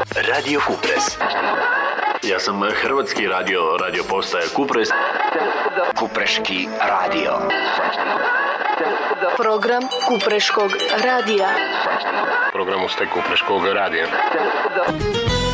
Radio Kupres. Ja sam hrvatski radio postaje Kupres. Kupreški radio. Program Kupreškog radija. Program Kupreškog radija.